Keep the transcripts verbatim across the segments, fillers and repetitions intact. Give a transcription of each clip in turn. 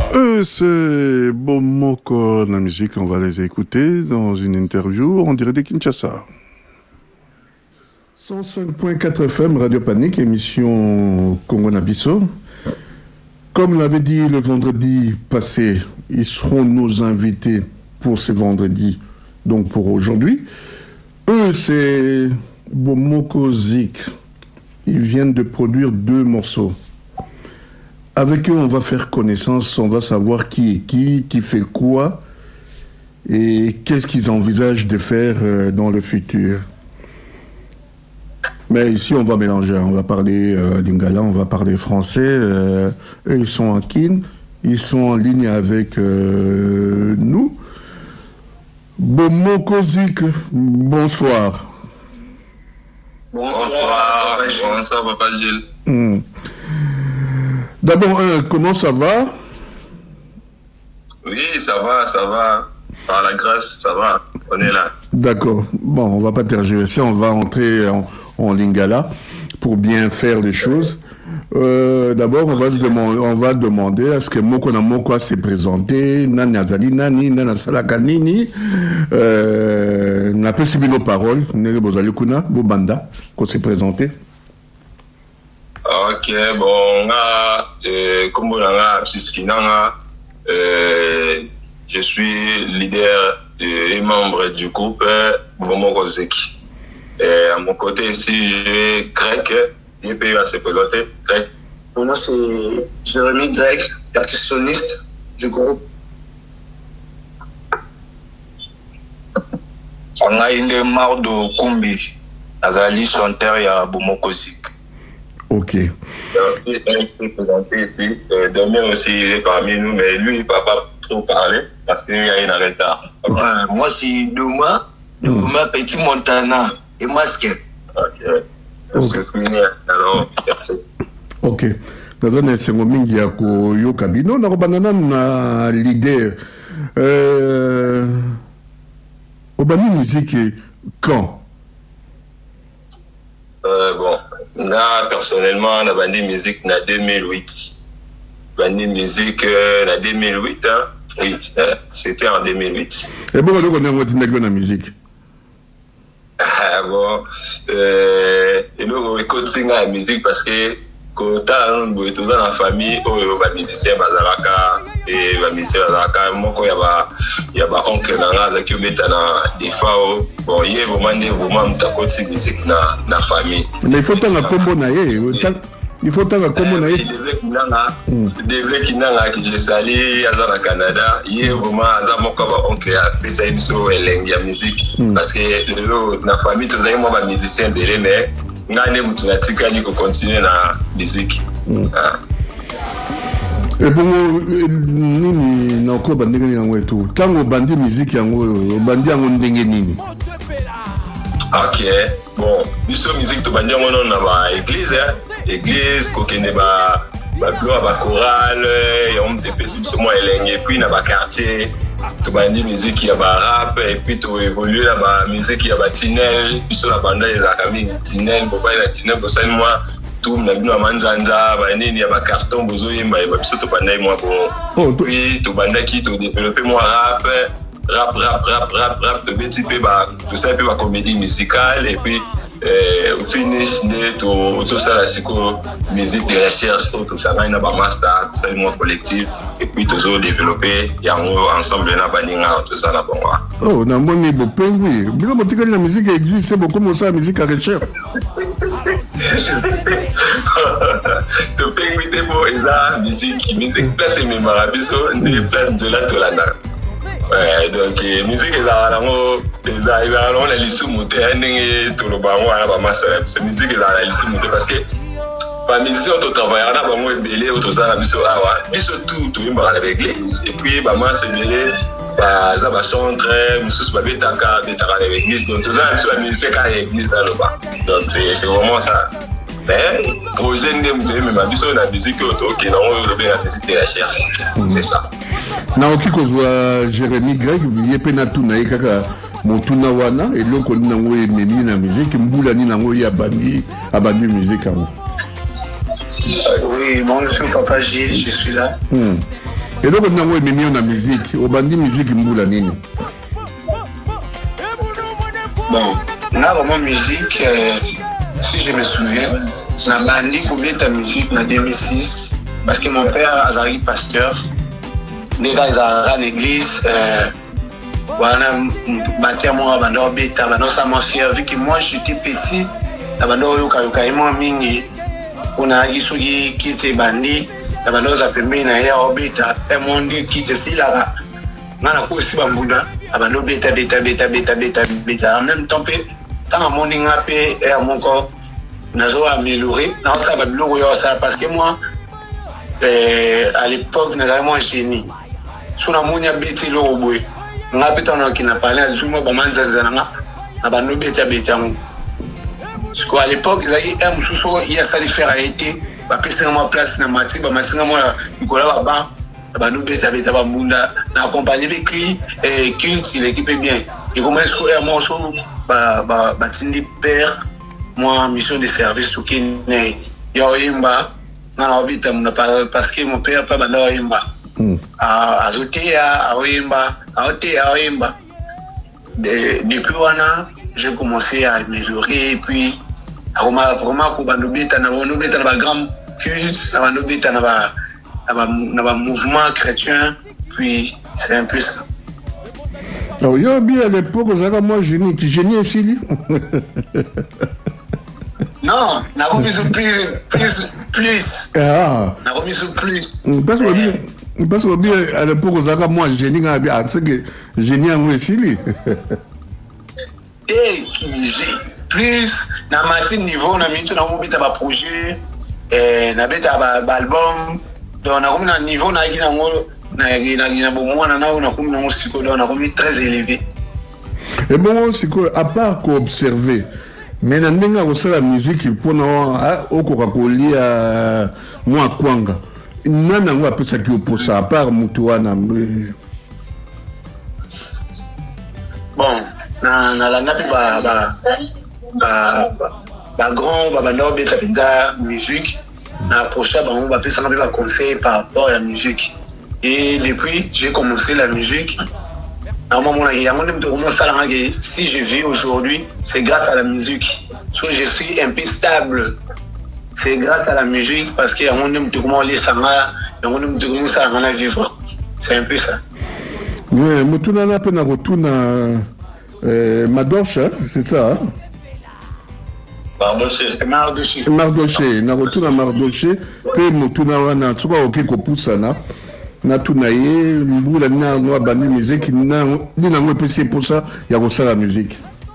Euh, c'est Bomoko la musique, on va les écouter dans une interview en direct de Kinshasa. cent cinq point quatre F M, Radio Panique, émission Congo Nabiso. Comme l'avait dit le vendredi passé, ils seront nos invités pour ce vendredi, donc pour aujourd'hui. Eux, c'est Bomoko Zik. Ils viennent de produire deux morceaux. Avec eux, on va faire connaissance, on va savoir qui est qui, qui fait quoi, et qu'est-ce qu'ils envisagent de faire dans le futur. Mais ici, on va mélanger, on va parler euh, lingala, on va parler français. Euh, eux, ils sont en kin, ils sont en ligne avec euh, nous. Bomoko Zik, bonsoir. Bonsoir, bonsoir, Papa Gilles. Hmm. D'abord, euh, comment ça va? Oui, ça va, ça va. Par la grâce, ça va. On est là. D'accord. Bon, on va pas tergiverser, on va entrer en, en lingala pour bien faire les choses. Euh, D'abord, on va se demander, on va demander à ce que Moko na Moko s'est présenté, Nani Azali Nani, Nana Salaka Nini, euh, n'a pas suivi nos paroles, Nere Bozali Kuna, Bobanda, qu'on s'est présenté. Ok, bon, euh, comme on a euh, je suis leader et membre du groupe Bomoko Zik. Et à mon côté ici, j'ai Greg, il peut se présenter. Greg. Mon nom c'est Jérémy Greg, percussionniste du groupe. On a une marde de Kumbi, Azali chanteur ya Bomoko Zik. Ok. Il est présenté ici. Euh, Demain aussi, il est parmi nous, mais lui, il ne va pas trop parler parce qu'il y a une retard. Okay. Ouais, moi, c'est Doma, Doma mm. Petit Montana et Masque. Ok. Okay. Alors, merci. Ok. Dans un instant, il y a un cabine. On a un leader. Euh... Obani musique, quand? Euh, bon. Là, personnellement, on a bandé musique en deux mille huit. Bandé musique en deux mille huit, hein? Oui, c'était en deux mille huit. Et bon, on a une la musique. Ah bon, euh, et nous, on écoute la musique parce que quand on est dans la famille, on est musicien Bazaraka et les musiciens Bazaraka. Moi, il y a un oncle qui est dans des fois, bon, il y a vraiment des moments où on musique dans la famille. Mais il faut que tu combo naïe. Il faut que tu combo naïe. Des vrais qui n'ont pas qui salé au Canada, il y a vraiment un oncle qui a fait ça la musique parce que la famille, tout le monde est musicien, mais ngane mutu natikali ko continuer na musique. Et bon nini na ko bandenge ni yango etu tango bandi musique yango bandi yango ndenge nini? Ok, bon biso musique to bandi yango na ba église église ko kende ba ba gloire ba chorale ya on te pesi biso mo elenge puis na ba quartier to bandi musique ya ba rap et puis to évoluer la ba musique ya ba tinel biso la banda ya kami tinel bo ba la tinel bo sa moi tout na bino manzanza ba nini ya ba carton bozo yemba ba biso to banda moi bon puis to banda qui to développer moi rap rap rap rap rap rap to petit peu ba to ça peu ba comédie musicale et puis Euh, au finish de tout, tout ça, c'est quoi musique de recherche, tout ça, il y a un master, tout ça, il y a un collectif, et puis toujours développer, il y a un ensemble, il y a un baninga, tout ça, là, bon. Oh, on a moins de beaux oui. Bien, mon la musique existe, c'est beaucoup comme ça, la musique à recherche. Tu peux inviter pour ça, musique, musique, place et mémoire, biso, des places de la Tolanda. Ouais, donc musique ezala ngo ezala ezala on a lisu muté ndenge to lo bango ala ba master c'est musique ezala lisu muté parce que ba musicien to travailler na bango ebele auto ça biso awa biso tout to yimba avec l'église et puis ba master ebele ba za ba chantre mususu ba betaka betaka avec l'église donc tout ça biso la musique à l'église dans le bas donc c'est c'est vraiment ça. Mais projet ndem to yimba biso na musique auto qui na on le bien la musique de recherche c'est ça. Na okikozwa Jérémy Greg yepe na tuna kaka motuna wana eloko nango ememi na musique mbula ni nango ya bandi abandi musique yango. Oui, bonjour Papa Gilles, je suis là. Hmm. Et donc, on a eu la musique. On a dit musique mboula nini. Bon, là, vraiment, musique, euh, si je me souviens, on a bandé pour mettre la musique en deux mille six, parce que mon père a été pasteur. Les gars, ils ont à l'église. Voilà, bâtir moi, abandon bêta, abandon ça m'a servi que moi, j'étais petit, abandon yoka yoka et moi, mingi, on a eu qui qui était bandé, abandon ça peut mener à y bêta, et mon dieu qui était si là, on a aussi bambouda, abandon bêta, bêta, bêta, bêta, bêta, bêta, en même temps, tant à mon ingapé et à mon corps, on a amélioré, non, ça va bien, ça, parce que moi, à l'époque, nous avons un génie. Sur la monia bêta, le robot. On a peut-être qui n'a pas l'air de zoomer pour manger zananga, à bando bêta bêta. Parce qu'à l'époque, il y a un sous il y a ça de faire a été, bah passer en place na mati, bah masser en moi Nicolas Baba, à bando bêta bêta bamunda, na accompagné les clients et culte, l'équipe est bien. Et comment est-ce que moi sur bah bah bah tindi père, moi mission de service tout qui n'est, y a imba, na na bêta mon pas parce que mon père pas bando imba. À Zotea, à Oimba, à Otea, à Oimba. Depuis Wana, j'ai commencé à améliorer, et puis, à vraiment, pour Banobita, dans un grand culte, dans un mouvement chrétien, puis c'est un peu ça. Alors, il y a bien à l'époque, moi, génie, qui génie ici, non, on a remis sur plus, plus, plus. Ah. On a remis sur plus. Parce que, parce que bien à l'époque, moi, génie, ah, c'est que génie en ici. Et plus, dans ma niveau, on a mis tout dans mon projet, on a mis un album, donc on a remis un niveau, on a mis un remis très élevé. Et bon, c'est quoi, à part qu'observer. Mais dans la musique, pour nous, au Coca-Cola, moi, Kwanga, non, non, on peut ça qui pour ça, à part Moutouana. Bon, dans la nappe, bah, bah, bah, bah, grand, bah, bah, non, bêta, bêta, musique, la prochaine, bah, on va faire ça, on va conseiller par rapport à la musique. Et depuis, j'ai commencé la musique. À un moment, si je vis aujourd'hui, c'est grâce à la musique. Soit je suis un peu stable, c'est grâce à la musique parce qu'il y a un homme qui vivre. C'est un peu ça. Oui, Moutuna n'a pas de Madoche, c'est ça. Mardoché. Mardoché. Mardoché. Na retourna Mardoché. Pe Moutuna wana tsuka oki kopusana. Na tunaye mbula na ngwa bandi musique na ni na ngwa pesi pour ça ya kosala musique.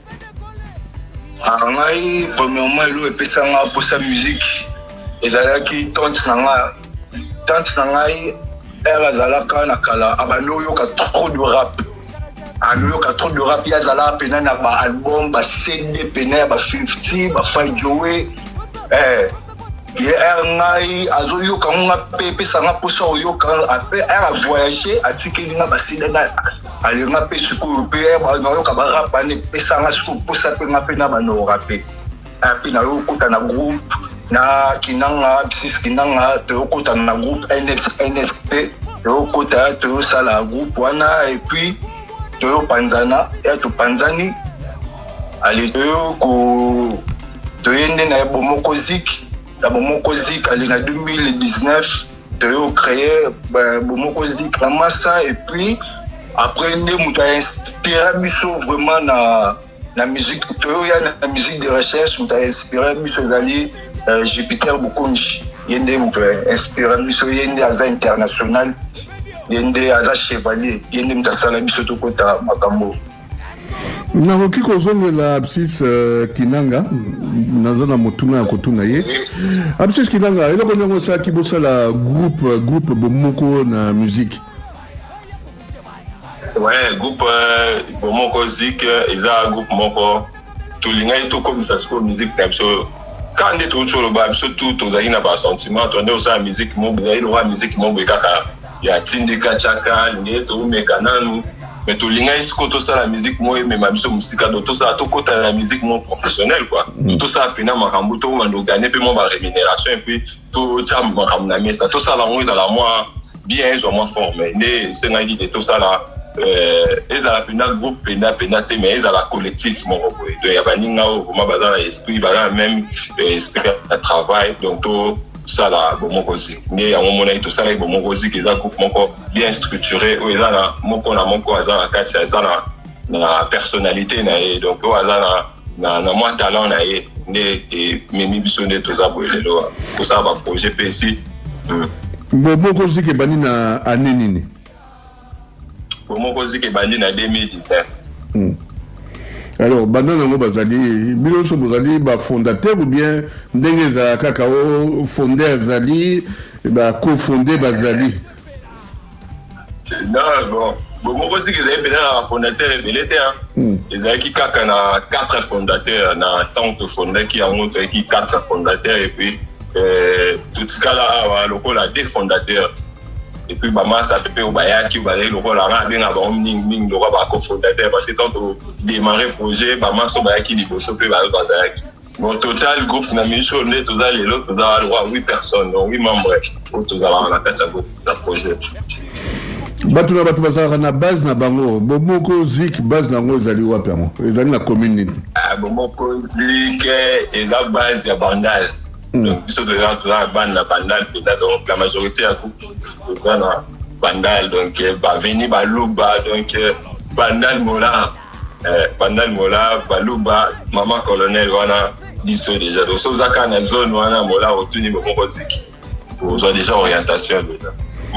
Ah ngai premièrement elo epesa nga pour sa musique ezalaki tante na nga tante na ngai elle azalaka na kala abano yoka trop de rap alo yoka trop de rap yazala pena na ba album ba C D pena ba cinquante ba Five Joey eh ye ngai azo yoka nga pe pesa nga pour ça yoka après elle a voyagé a tikeli nga ba C D na ali nga pe suku pe ba no yoka ba rap ne pesa nga suku pour ça pe nga pe na ba no rap après na yoka na groupe na kinanga six kinanga te yoka na groupe N X N X P te yoka te sala groupe wana et puis te yo panzana ya to panzani ali te yo ko te yende na bomoko zik la bomoko zik ali na deux mille dix-neuf te yo créé bomoko zik la massa et puis après ne muta inspiré biso vraiment na la musique te yo ya na musique de recherche muta inspiré biso zali Jupiter Bukunji yende muta inspiré biso yende aza international yende aza chevalier yende mtasala biso to kota makambo na roki kozongela Absis Kinanga nazana motuna kotuna ye Absis Kinanga eloko nyongo sa ki bosala groupe groupe bomoko na musique. Ouais, groupe bomoko zik eza groupe moko tulinga to comme ça sur musique tabso quand on est tout sur le bas surtout to za ina ba sentiment to ne sa musique mo ba ilo musique mo kaka ya tindika chaka ne to mekananu mais to linga isko to ça la musique moi mais ma biso musika do to ça to kota la musique mon professionnel quoi tout ça pina makambu to mando gagner puis mon rémunération et puis to tcha makambu na mesa to ça la moi dans la moi bien vraiment formé né c'est nga dit tout ça là euh ils à la pena groupe pena pena te mais ils à la collectif mon donc il y a baninga vraiment bazar esprit bazar même esprit de travail donc tout ça là bon mon aussi né à un moment tout ça là bon mon aussi qui est un groupe bien structuré où ils a là mon qu'on a mon quoi ça là quatre ça là la personnalité na donc au hasard na na moi talent na et et mimi bisonné tout ça pour les là pour ça va projet P C bon bon cause que bani na année nini bon mon cause que bani na deux mille dix-neuf alors banana ngo bazali bilo so bazali ba fondateur ou bien ndenge za kakao fondé azali ba cofondé bazali non bon bon moi aussi que j'ai un fondateur révélé hein ils avaient qui kaka na quatre fondateurs na tant de fondateurs qui ont qui quatre fondateurs et puis euh tout ce cas là le rôle a des fondateurs et puis bah moi ça peut au baya qui va le rôle là bien avant ning ning le rôle ba cofondateur parce que tant de démarrer projet bah moi so baya qui libo so peut ba au total groupe na mission né tout ça les autres tout ça huit personnes donc huit membres au total on a quatre groupe de projet batu na batu bazala na base na bango bomoko zik base na ngo ezali wapi yango ezali na commune nini ah bomoko zik eza base ya Bandal donc biso de gens tout ça bande na Bandal donc la majorité à coup na Bandal donc va venir ba Luba donc Bandal Mola euh Bandal Mola Baluba maman colonel wana biso déjà donc so zaka na zone wana Mola otuni bomoko zik pour ça déjà orientation déjà.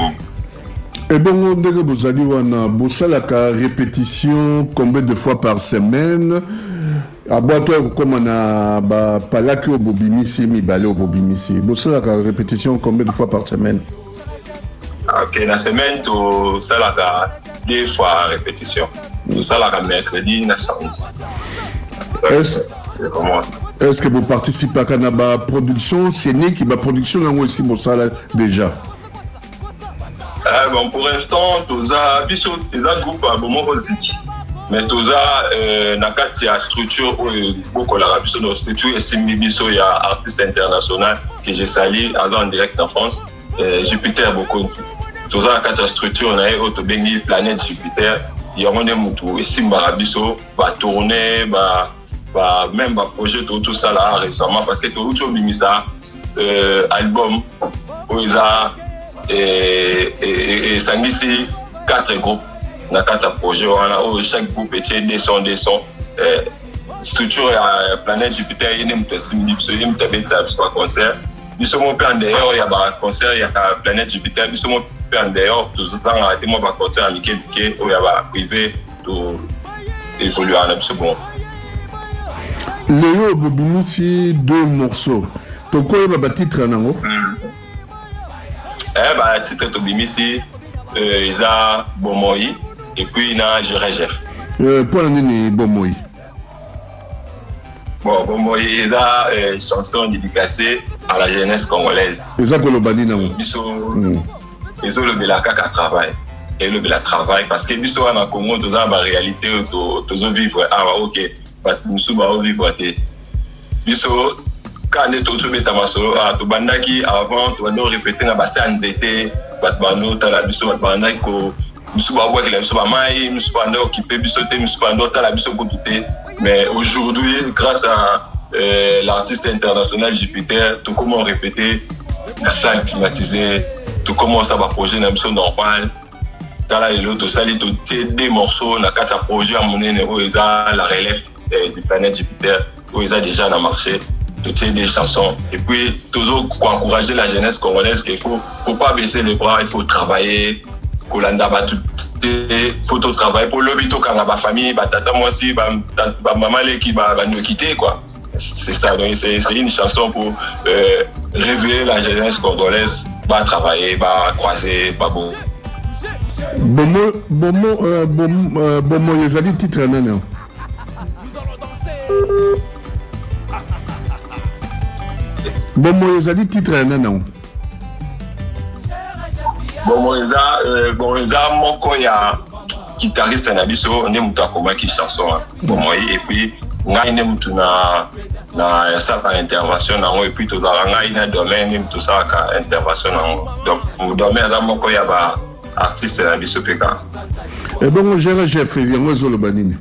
Et bon, ndenge bozali wana bosalaka répétition combien de fois par semaine aboto comme na ba palaki obobimisi mibale obobimisi bosalaka répétition combien de fois par semaine OK la semaine to salaka deux fois répétition to salaka mercredi na samedi est-ce est-ce que vous participez à la production scénique la production nango aussi bosala déjà. Euh, bon, pour l'instant, tous les groupes à Bomoko Zik, mais tous les la structure où beaucoup la structure et Simbibiso, il y a artiste international que j'ai sali en direct en France, Jupiter beaucoup. Tous les structure on a auto bengi planète Jupiter, il y a un monde et Simbarabiso va tourner, va va même va projet tout tout ça là récemment parce que tout tout bimisa album où il a et et et ça ici quatre groupes na quatre projets on a chaque groupe était des sons des sons structure la planète Jupiter il aime te simuler il aime te mettre ça sur concert nous sommes en plein d'ailleurs il y a un concert il y a la planète Jupiter nous sommes en plein d'ailleurs tous les ans à moi pas concert à Mickey Mickey où il y a privé tout évoluer en absolument Léo Bobinisi deux morceaux donc quoi il va titre nango eh bah titre to bimisi euh ils a Bomoi et puis il a Jerejef euh pour nini Bomoi bon Bomoi ils a euh, chanson dédicacée à la jeunesse congolaise ils a kolobani nango biso ils ont le belaka ka travail et le bela travail parce que biso na Congo tous a ba réalité to to vivre ah OK bah nous ba vivre té biso quand on est au sommet tamasolo à to bandaki avant to no répéter na basa nzete bat bano tala biso bat bandaki ko biso ba wa que la biso ba mai biso ba ndo occupé biso té biso ba ndo tala biso ko touté mais aujourd'hui grâce à euh, l'artiste international Jupiter tout comment répéter la salle climatisée tout comment ça va projet na biso normal tala l'autre sali to des morceaux na quatre projets à monene où ils a la relève euh, du planète Jupiter où ils a déjà na marché toutes des chansons et puis toujours encourager la jeunesse congolaise qu'il faut faut pas baisser les bras il faut travailler kolanda batu faut tout travailler pour le bito quand la famille ba tata moi aussi ba maman les qui va nous quitter quoi c'est ça donc c'est c'est une chanson pour euh, réveiller la jeunesse congolaise va travailler va croiser pas beau bomo bomo euh, bomo euh, bomo les ali titre nana bon moi ils a dit titre nana bon moi ils a bon ils a mon koya guitariste na biso on est muta koma qui chanson bon moi et puis ngai ne mutu na na saka intervention nango et puis to za ngai na domaine ne mutu saka intervention nango donc mu domaine za moko ya ba artiste na biso peka et bon géré chef yango zo lo banini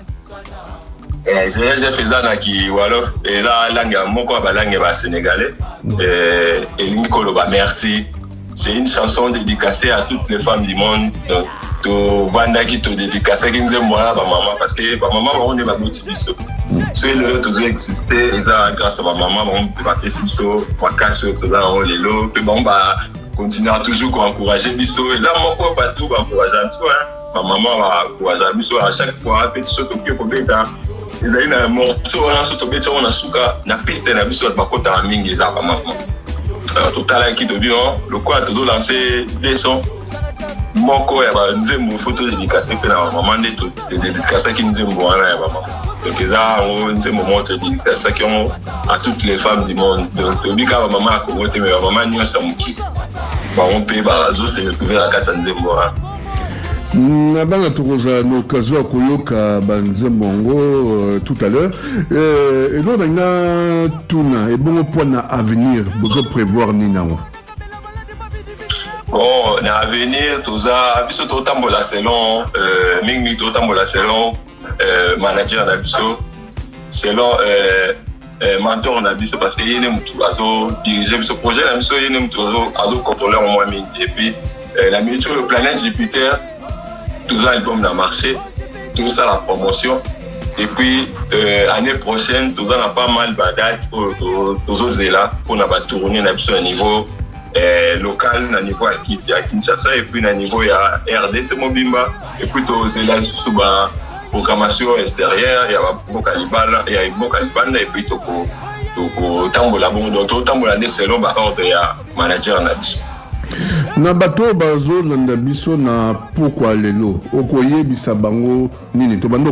eh géré chef ezana ki wolof et la langue moko ba langue ba sénégalais et elingi ko lo ba merci. C'est une chanson dédicacée à toutes les femmes du monde. Donc, to vandaki to dédicacée qui nous aime moi, ma maman, parce que ma maman, on est ma motivation. C'est le tout existé, et là, grâce à ma maman, on peut passer sur so, ma casse, tout là, on les lots, puis bon, bah, continuer toujours à encourager Bisso. Et là, mon corps, pas tout, va encourager Bisso, hein. Ma maman va encourager Bisso à chaque fois, fait tout ce que pour bêta. Et là, il y a un morceau, on a sauté bêta, on a souka, na piste, na Bisso, ma côte à mingi, ça, ma maman. Alors, tout à l'heure, qui te dit, le quoi, tout lancé des sons. Mon corps, il y a une photo dédicacée que la maman dit tout, dédicacée qui nous aime voir là, maman. Donc, ça, on a un moment de dédicacée qui ont à toutes les femmes du monde. Donc, tu dis que ma maman a commenté, mais ma maman n'y a pas mouki. On peut, bah, ça, c'est retrouvé à quatre ans de voir. Nabana tukoza no kazo koyoka banzembongo tout à l'heure et là on a tuna et bon point à avenir besoin prévoir ni nango bon na avenir toza biso to tambola selon euh mingi to tambola selon euh manager na biso selon euh euh mentor na biso parce que yene mutu azo diriger ce projet na biso yene mutu azo azo contrôler au moins mingi et puis la minute sur le planète Jupiter tout ça, album a marché, tout ça, la promotion. Et puis, euh, année prochaine, tout ça, on a pas mal de dates pour tous là, pour nous tourner à un niveau euh, local, à niveau à Kinshasa, et puis à niveau à R D C Mobimba, et puis tous là, sous la programmation extérieure, il y a beaucoup de il y a beaucoup de et puis tout le tambola, donc tout le tambola, c'est l'homme à ordre et à manager. Na bato bazo landa biso na pourquoi lelo okoye bisabango nini to bando